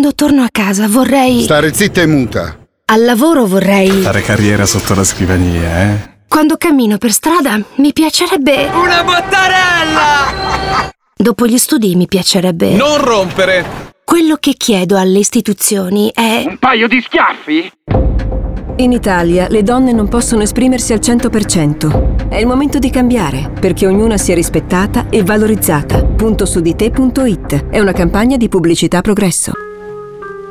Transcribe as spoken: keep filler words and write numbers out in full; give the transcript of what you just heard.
Quando torno a casa vorrei... Stare zitta e muta. Al lavoro vorrei... Fare carriera sotto la scrivania, eh? Quando cammino per strada mi piacerebbe... Una bottarella! Dopo gli studi mi piacerebbe... Non rompere! Quello che chiedo alle istituzioni è... Un paio di schiaffi? In Italia le donne non possono esprimersi al cento per cento. È il momento di cambiare, perché ognuna sia rispettata e valorizzata. punto su di te punto it è una campagna di Pubblicità Progresso.